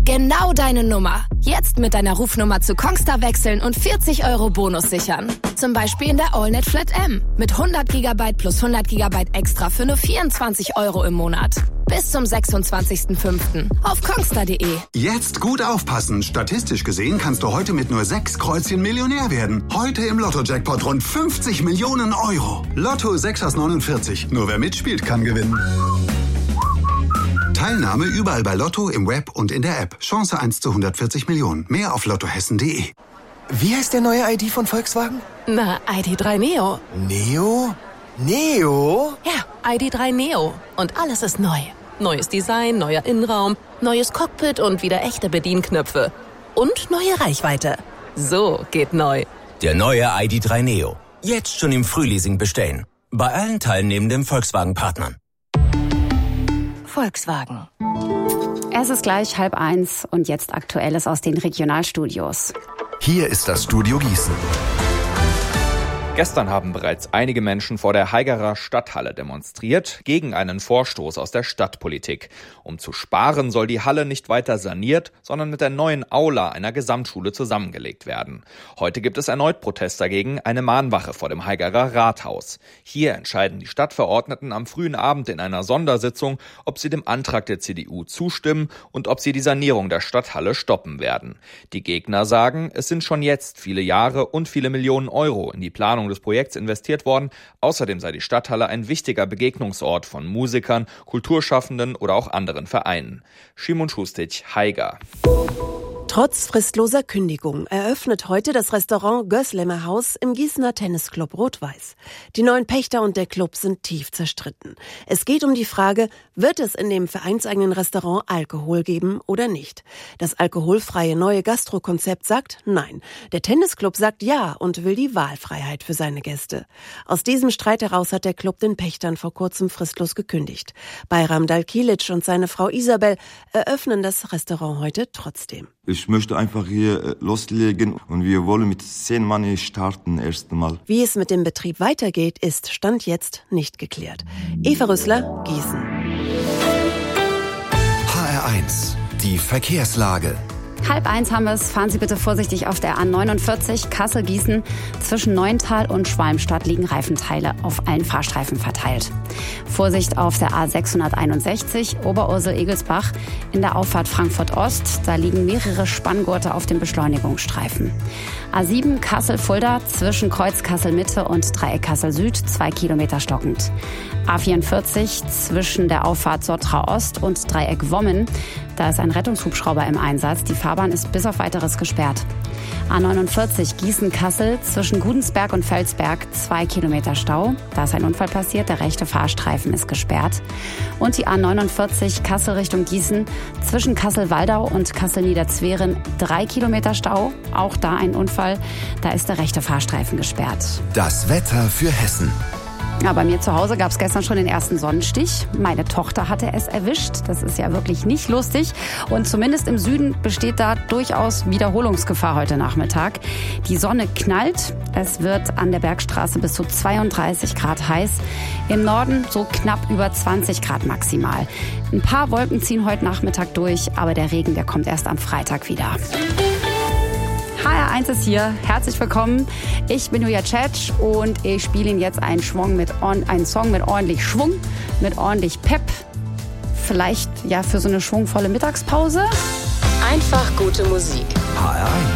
Genau deine Nummer. Jetzt mit deiner Rufnummer zu Kongstar wechseln und 40 € Bonus sichern. Zum Beispiel in der AllNet Flat M. Mit 100 GB plus 100 GB extra für nur 24 € im Monat. Bis zum 26.05. auf kongstar.de. Jetzt gut aufpassen. Statistisch gesehen kannst du heute mit nur 6 Kreuzchen Millionär werden. Heute im Lotto-Jackpot rund 50 Millionen €. Lotto 6 aus 49. Nur wer mitspielt, kann gewinnen. Teilnahme überall bei Lotto, im Web und in der App. Chance 1 zu 140 Millionen. Mehr auf lottohessen.de. Wie heißt der neue ID von Volkswagen? Na, ID.3 Neo. Neo? Neo? Ja, ID.3 Neo. Und alles ist neu. Neues Design, neuer Innenraum, neues Cockpit und wieder echte Bedienknöpfe. Und neue Reichweite. So geht neu. Der neue ID.3 Neo. Jetzt schon im Frühleasing bestellen. Bei allen teilnehmenden Volkswagen-Partnern. Volkswagen. Es ist gleich 12:30 und jetzt Aktuelles aus den Regionalstudios. Hier ist das Studio Gießen. Gestern haben bereits einige Menschen vor der Haigerer Stadthalle demonstriert gegen einen Vorstoß aus der Stadtpolitik. Um zu sparen, soll die Halle nicht weiter saniert, sondern mit der neuen Aula einer Gesamtschule zusammengelegt werden. Heute gibt es erneut Protest dagegen, eine Mahnwache vor dem Haigerer Rathaus. Hier entscheiden die Stadtverordneten am frühen Abend in einer Sondersitzung, ob sie dem Antrag der CDU zustimmen und ob sie die Sanierung der Stadthalle stoppen werden. Die Gegner sagen, es sind schon jetzt viele Jahre und viele Millionen € in die Planung des Projekts investiert worden. Außerdem sei die Stadthalle ein wichtiger Begegnungsort von Musikern, Kulturschaffenden oder auch anderen Vereinen. Szymon Schustic, Haiger. Trotz fristloser Kündigung eröffnet heute das Restaurant Gößlemer Haus im Gießener Tennisclub Rot-Weiß. Die neuen Pächter und der Club sind tief zerstritten. Es geht um die Frage, wird es in dem vereinseigenen Restaurant Alkohol geben oder nicht? Das alkoholfreie neue Gastrokonzept sagt nein. Der Tennisclub sagt ja und will die Wahlfreiheit für seine Gäste. Aus diesem Streit heraus hat der Club den Pächtern vor kurzem fristlos gekündigt. Bayram Dalkilic und seine Frau Isabel eröffnen das Restaurant heute trotzdem. Ich möchte einfach hier loslegen und wir wollen mit 10 Mann starten erst einmal. Wie es mit dem Betrieb weitergeht, ist Stand jetzt nicht geklärt. Eva Rüssler, Gießen. HR1, die Verkehrslage. 12:30 haben wir es. Fahren Sie bitte vorsichtig auf der A49 Kassel-Gießen. Zwischen Neuental und Schwalmstadt liegen Reifenteile auf allen Fahrstreifen verteilt. Vorsicht auf der A661 Oberursel-Egelsbach in der Auffahrt Frankfurt-Ost. Da liegen mehrere Spanngurte auf dem Beschleunigungsstreifen. A7 Kassel-Fulda zwischen Kreuz Kassel-Mitte und Dreieck Kassel-Süd 2 Kilometer stockend. A44 zwischen der Auffahrt Sottra-Ost und Dreieck Wommen. Da ist ein Rettungshubschrauber im Einsatz. Die Fahrbahn ist bis auf Weiteres gesperrt. A49 Gießen-Kassel zwischen Gudensberg und Felsberg 2 Kilometer Stau. Da ist ein Unfall passiert, der rechte Fahrstreifen ist gesperrt. Und die A49 Kassel Richtung Gießen zwischen Kassel-Waldau und Kassel-Niederzweren 3 Kilometer Stau. Auch da ein Unfall, da ist der rechte Fahrstreifen gesperrt. Das Wetter für Hessen. Ja, bei mir zu Hause gab es gestern schon den ersten Sonnenstich. Meine Tochter hatte es erwischt. Das ist ja wirklich nicht lustig. Und zumindest im Süden besteht da durchaus Wiederholungsgefahr heute Nachmittag. Die Sonne knallt. Es wird an der Bergstraße bis zu 32 Grad heiß. Im Norden so knapp über 20 Grad maximal. Ein paar Wolken ziehen heute Nachmittag durch, aber der Regen, der kommt erst am Freitag wieder. HR1 ist hier. Herzlich willkommen. Ich bin Julia Tschetsch und ich spiele Ihnen jetzt einen Song mit ordentlich Schwung, mit ordentlich Pep. Vielleicht ja für so eine schwungvolle Mittagspause. Einfach gute Musik. HR1.